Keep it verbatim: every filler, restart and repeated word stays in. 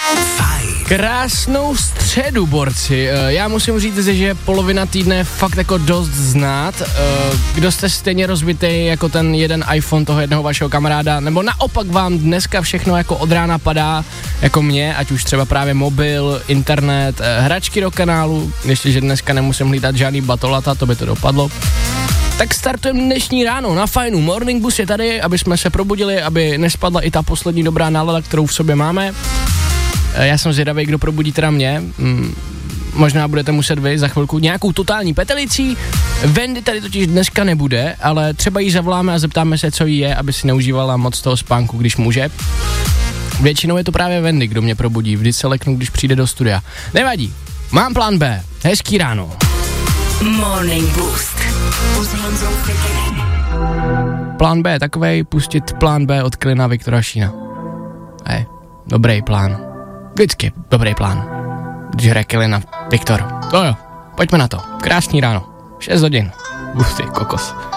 Krásnou středu, borci. Já musím říct, že polovina týdne je fakt jako dost znát. Kdo jste stejně rozbitý jako ten jeden iPhone toho jednoho vašeho kamaráda, nebo naopak vám dneska všechno jako od rána padá, jako mě, ať už třeba právě mobil, internet, hračky do kanálu, ještě, že dneska nemusím hlídat žádný batolata, to by to dopadlo. Tak startujeme dnešní ráno na fajnu. Morning Bus je tady, aby jsme se probudili, aby nespadla i ta poslední dobrá nálada, kterou v sobě máme. Já jsem zvědavý, kdo probudí teda mě. Hmm, možná budete muset vy za chvilku nějakou totální petelicí. Wendy tady totiž dneska nebude, ale třeba jí zavoláme a zeptáme se, co jí je, aby si neužívala moc toho spánku, když může. Většinou je to právě Wendy, kdo mě probudí. Vždy se leknu, když přijde do studia. Nevadí, mám plán B. Hezký ráno. Morning Boost. Plán B je takovej, pustit plán B od Klina Viktora Šína. Hej, dobrý plán. Vždycky dobrý plán. Když hraje Klina Viktor. To jo, pojďme na to. Krásný ráno. šest hodin. Uf, ty kokos.